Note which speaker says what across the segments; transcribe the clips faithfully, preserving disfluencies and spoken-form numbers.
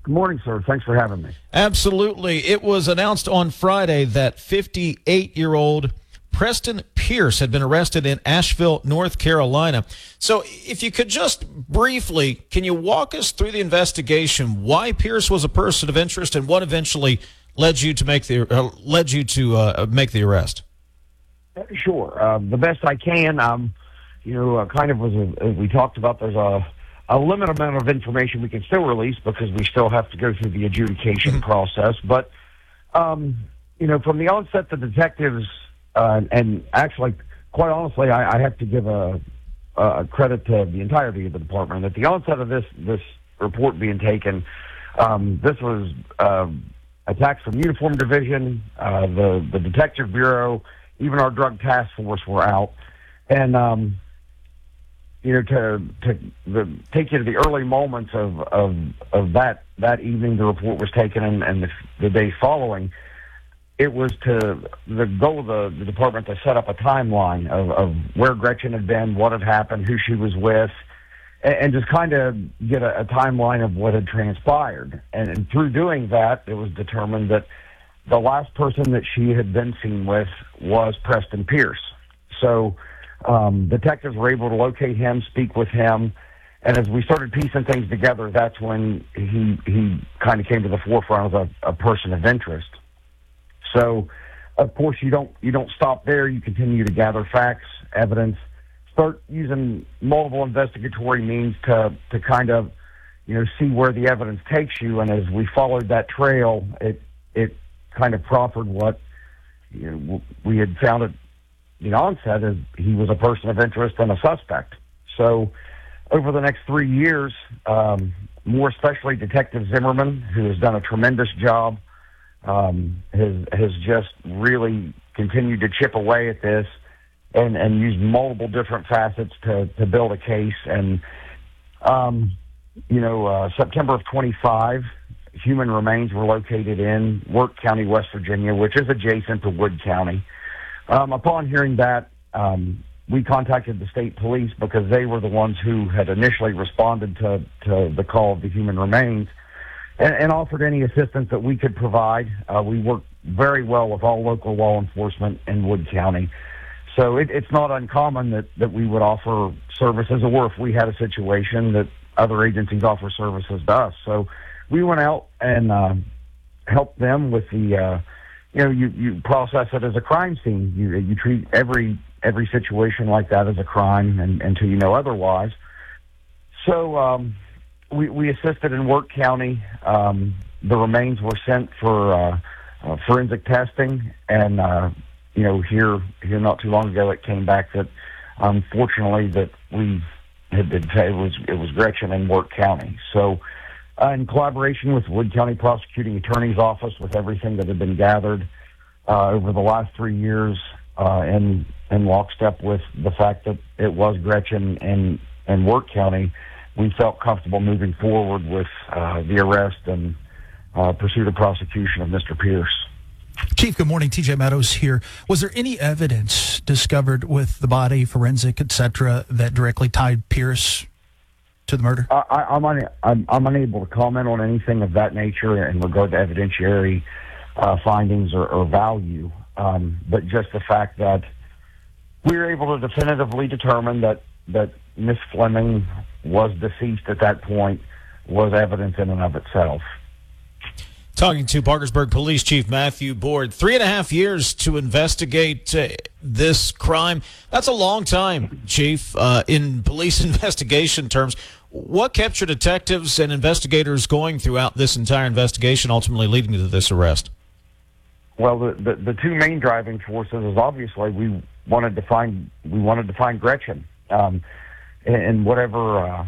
Speaker 1: Good morning, sir. Thanks for having me.
Speaker 2: Absolutely. It was announced on Friday that fifty-eight-year-old Preston Pierce had been arrested in Asheville, North Carolina. So if you could just briefly, can you walk us through the investigation, why Pierce was a person of interest and what eventually led you to make the uh, led you to uh, make the arrest?
Speaker 1: Sure. Uh, the best I can. Um, you know, uh, kind of was a, as we talked about, there's a a limited amount of information we can still release because we still have to go through the adjudication mm-hmm. process. But, um, you know, from the onset, the detectives, uh, and actually, quite honestly, I, I have to give a, a credit to the entirety of the department. At the onset of this, this report being taken, um, this was uh, attacks from Uniform Division, uh, the, the Detective Bureau, even our Drug Task Force were out. And, um, you know, to to the, take you to the early moments of, of, of that that evening the report was taken and, and the, the day following, it was to the goal of the, the department to set up a timeline of, of where Gretchen had been, what had happened, who she was with, and, and just kind of get a, a timeline of what had transpired. And, and through doing that, it was determined that the last person that she had been seen with was Preston Pierce. So Um, detectives were able to locate him, speak with him, and as we started piecing things together, that's when he he kind of came to the forefront as a, a person of interest. So, of course, you don't you don't stop there. You continue to gather facts, evidence, start using multiple investigatory means to to kind of you know see where the evidence takes you. And as we followed that trail, it it kind of proffered what you know, we had found it. The onset is he was a person of interest and a suspect. So over the next three years, um, more especially Detective Zimmerman, who has done a tremendous job, um, has, has just really continued to chip away at this and, and use multiple different facets to, to build a case. And, um, you know, uh, September of twenty-five, human remains were located in Wirt County, West Virginia, which is adjacent to Wood County. Um, upon hearing that, um, we contacted the state police because they were the ones who had initially responded to, to the call of the human remains and, and offered any assistance that we could provide. Uh, we work very well with all local law enforcement in Wood County. So it, it's not uncommon that, that we would offer services, or if we had a situation that other agencies offer services to us. So we went out and uh, helped them with the... Uh, You know, you, you process it as a crime scene. You you treat every every situation like that as a crime and, until you know otherwise. So um, we, we assisted in Wirt County. Um, the remains were sent for uh, uh, forensic testing, and uh, you know, here here not too long ago, it came back that unfortunately that we had been it was it was Gretchen in Wirt County. So. Uh, in collaboration with Wood County Prosecuting Attorney's Office, with everything that had been gathered uh, over the last three years, uh, and in lockstep with the fact that it was Gretchen in, in Wirt County, we felt comfortable moving forward with uh, the arrest and uh, pursuit of prosecution of Mister Pierce.
Speaker 3: Chief, good morning. T J Meadows here. Was there any evidence discovered with the body, forensic, et cetera, that directly tied Pierce to the murder?
Speaker 1: I, I'm, un, I'm, I'm unable to comment on anything of that nature in regard to evidentiary uh, findings or, or value, um, but just the fact that we were able to definitively determine that, that Miss Fleming was deceased at that point was evidence in and of itself.
Speaker 2: Talking to Parkersburg Police Chief Matthew Board. Three and a half years to investigate uh, this crime. That's a long time, Chief, uh, in police investigation terms. What kept your detectives and investigators going throughout this entire investigation, ultimately leading to this arrest?
Speaker 1: Well, the, the, the two main driving forces is obviously we wanted to find we wanted to find Gretchen, um, in, in whatever uh,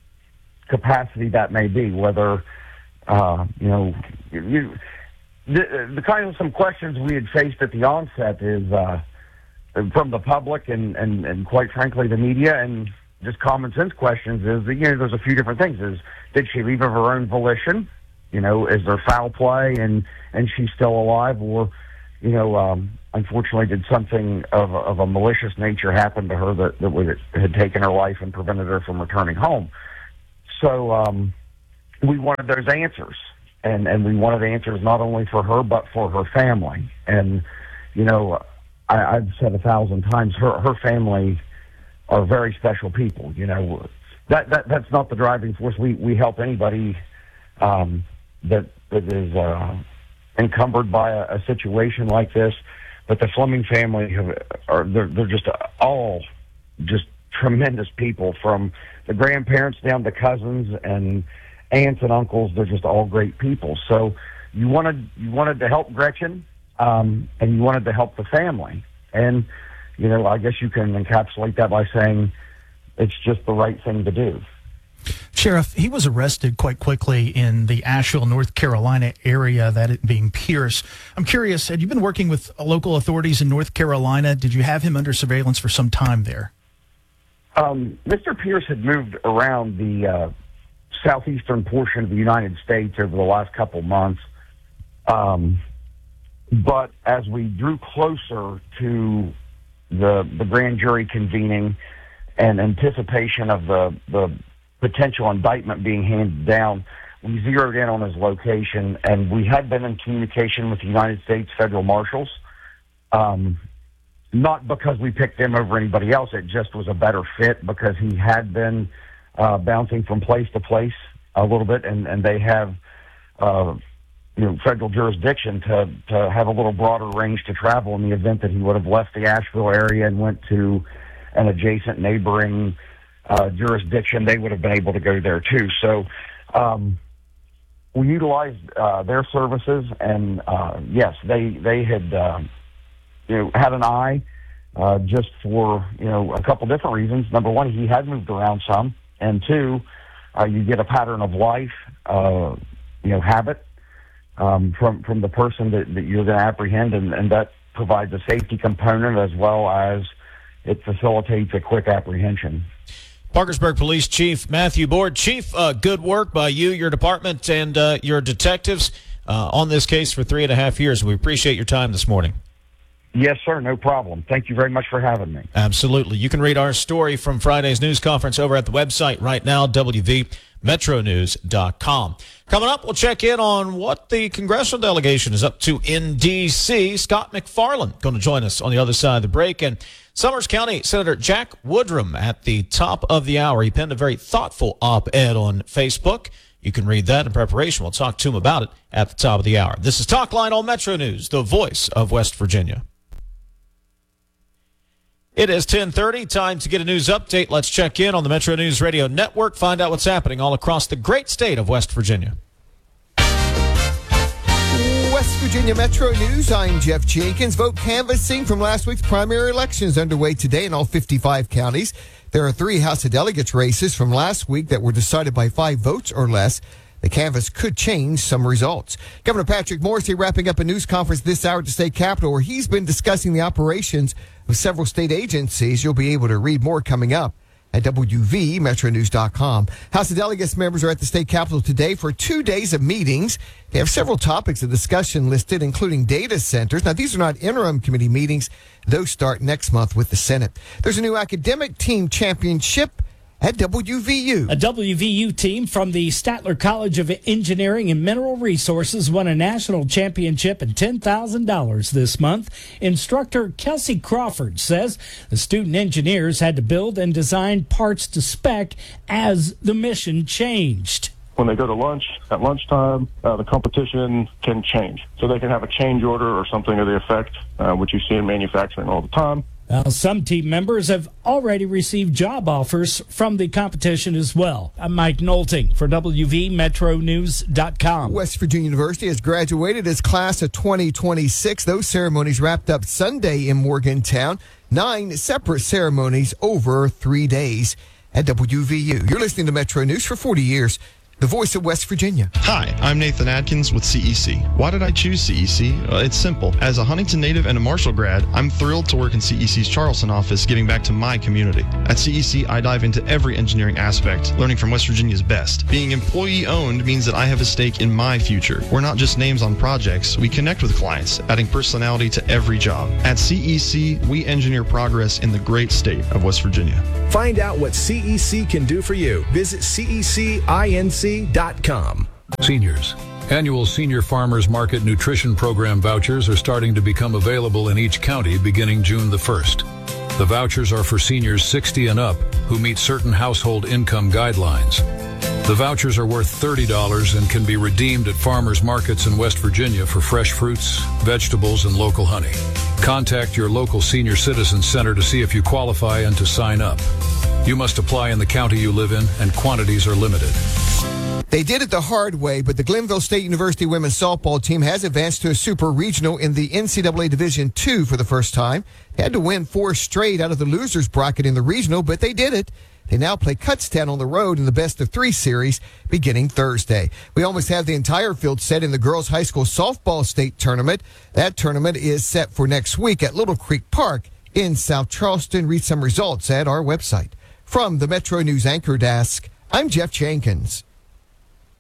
Speaker 1: capacity that may be, whether uh, you know. You, the, the kind of some questions we had faced at the onset is uh, from the public and, and, and quite frankly the media, and just common sense questions is, you know, there's a few different things. Is, did she leave of her own volition? You know, is there foul play and, and she's still alive? Or, you know, um, unfortunately did something of, of a malicious nature happen to her that, that would, had taken her life and prevented her from returning home? So, um, we wanted those answers, and and we wanted answers not only for her but for her family. And you know, I, I've said a thousand times, her her family are very special people. You know, that that that's not the driving force. We we help anybody um, that that is uh, encumbered by a, a situation like this. But the Fleming family have, are they're, they're just all just tremendous people, from the grandparents down to cousins and aunts and uncles. They're just all great people. So you wanted you wanted to help Gretchen, um, and you wanted to help the family. And you know, I guess you can encapsulate that by saying it's just the right thing to do.
Speaker 3: Sheriff, he was arrested quite quickly in the Asheville, North Carolina area, that it being Pierce. I'm curious, had you been working with local authorities in North Carolina? Did you have him under surveillance for some time there?
Speaker 1: Um, Mister Pierce had moved around the uh, southeastern portion of the United States over the last couple months. Um, but as we drew closer to the, the grand jury convening and anticipation of the, the potential indictment being handed down, we zeroed in on his location, and we had been in communication with the United States Federal Marshals. Um, not because we picked him over anybody else, it just was a better fit because he had been uh, bouncing from place to place a little bit, and, and they have uh, you know, federal jurisdiction to, to have a little broader range to travel in the event that he would have left the Asheville area and went to an adjacent neighboring Uh, jurisdiction. They would have been able to go there too. So um, we utilized uh, their services, and uh, yes, they they had uh, you know had an eye uh, just for you know a couple different reasons. Number one, he had moved around some, and two, uh, you get a pattern of life, uh, you know, habit um, from from the person that, that you're going to apprehend, and, and that provides a safety component as well as it facilitates a quick apprehension.
Speaker 2: Parkersburg Police Chief Matthew Board. Chief, uh, good work by you, your department, and uh, your detectives uh, on this case for three and a half years. We appreciate your time this morning.
Speaker 1: Yes, sir. No problem. Thank you very much for having me.
Speaker 2: Absolutely. You can read our story from Friday's news conference over at the website right now, W V metro news dot com. Coming up, we'll check in on what the congressional delegation is up to in D C Scott McFarland going to join us on the other side of the break. And Summers County Senator Jack Woodrum at the top of the hour. He penned a very thoughtful op-ed on Facebook. You can read that in preparation. We'll talk to him about it at the top of the hour. This is Talkline on Metro News, the voice of West Virginia. It is ten thirty, time to get a news update. Let's check in on the Metro News Radio Network, find out what's happening all across the great state of West Virginia.
Speaker 4: West Virginia Metro News, I'm Jeff Jenkins. Vote canvassing from last week's primary elections underway today in all fifty-five counties. There are three House of Delegates races from last week that were decided by five votes or less. The canvass could change some results. Governor Patrick Morrisey wrapping up a news conference this hour at the state capitol where he's been discussing the operations of several state agencies. You'll be able to read more coming up at W V metro news dot com. House of Delegates members are at the state capitol today for two days of meetings. They have several topics of discussion listed, including data centers. Now, these are not interim committee meetings. Those start next month with the Senate. There's a new academic team championship at W V U.
Speaker 5: A W V U team from the Statler College of Engineering and Mineral Resources won a national championship and ten thousand dollars this month. Instructor Kelsey Crawford says the student engineers had to build and design parts to spec as the mission changed.
Speaker 6: When they go to lunch, at lunchtime, uh, the competition can change. So they can have a change order or something of the effect, uh, which you see in manufacturing all the time.
Speaker 5: Well, some team members have already received job offers from the competition as well. I'm Mike Nolting for W V metro news dot com.
Speaker 4: West Virginia University has graduated its class of twenty twenty-six. Those ceremonies wrapped up Sunday in Morgantown. Nine separate ceremonies over three days at W V U. You're listening to Metro News for forty years. The voice of West Virginia.
Speaker 7: Hi, I'm Nathan Adkins with C E C. Why did I choose C E C? Uh, it's simple. As a Huntington native and a Marshall grad, I'm thrilled to work in C E C's Charleston office, giving back to my community. At C E C, I dive into every engineering aspect, learning from West Virginia's best. Being employee-owned means that I have a stake in my future. We're not just names on projects. We connect with clients, adding personality to every job. At C E C, we engineer progress in the great state of West Virginia.
Speaker 8: Find out what C E C can do for you. Visit C E C inc dot com.
Speaker 9: Seniors. Annual Senior Farmers Market Nutrition Program vouchers are starting to become available in each county beginning June the first. The vouchers are for seniors sixty and up who meet certain household income guidelines. The vouchers are worth thirty dollars and can be redeemed at farmers markets in West Virginia for fresh fruits, vegetables, and local honey. Contact your local senior citizen center to see if you qualify and to sign up. You must apply in the county you live in, and quantities are limited.
Speaker 4: They did it the hard way, but the Glenville State University women's softball team has advanced to a super regional in the N C double A Division two for the first time. They had to win four straight out of the losers bracket in the regional, but they did it. They now play Kutztown on the road in the best of three series beginning Thursday. We almost have the entire field set in the girls high school softball state tournament. That tournament is set for next week at Little Creek Park in South Charleston. Read some results at our website. From the Metro News Anchor Desk, I'm Jeff Jenkins.